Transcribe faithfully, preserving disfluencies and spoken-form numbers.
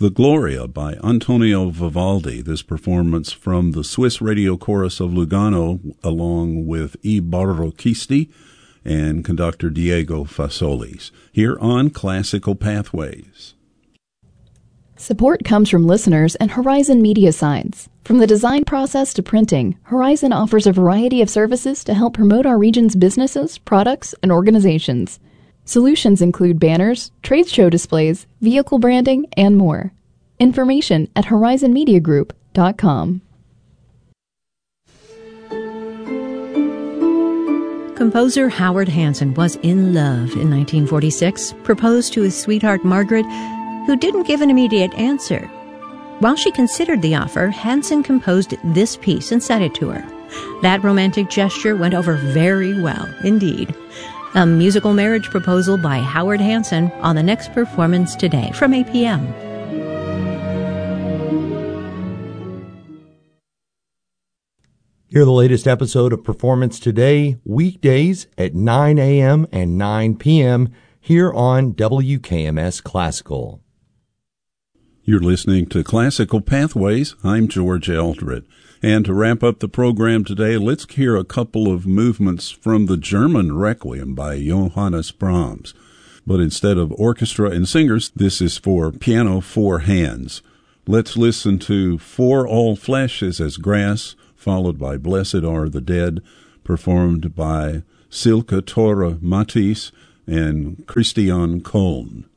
The Gloria by Antonio Vivaldi, this performance from the Swiss Radio Chorus of Lugano, along with I Barocchisti and conductor Diego Fasolis, here on Classical Pathways. Support comes from listeners and Horizon Media Signs. From the design process to printing, Horizon offers a variety of services to help promote our region's businesses, products, and organizations. Solutions include banners, trade show displays, vehicle branding, and more. Information at horizon media group dot com. Composer Howard Hanson was in love in nineteen forty-six, proposed to his sweetheart Margaret, who didn't give an immediate answer. While she considered the offer, Hanson composed this piece and sent it to her. That romantic gesture went over very well indeed. A musical marriage proposal by Howard Hanson on the next Performance Today from eight p.m. Hear the latest episode of Performance Today weekdays at nine a.m. and nine p.m. here on W K M S Classical. You're listening to Classical Pathways. I'm George Eldred. And to wrap up the program today, let's hear a couple of movements from the German Requiem by Johannes Brahms. But instead of orchestra and singers, this is for piano, four hands. Let's listen to For All Flesh is as Grass, followed by Blessed Are the Dead, performed by Silke Tore Matthijs and Christian Köln.